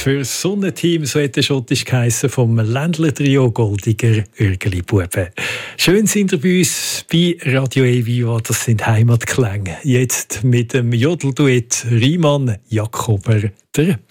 für Sonnenteam, so hat der schottisch geheissen, vom Ländler-Trio Goldiger Örgeli-Buben. Schön sind ihr bei uns bei Radio Viva, das sind Heimatklänge. Jetzt mit dem Jodelduett Riemann Jakober, der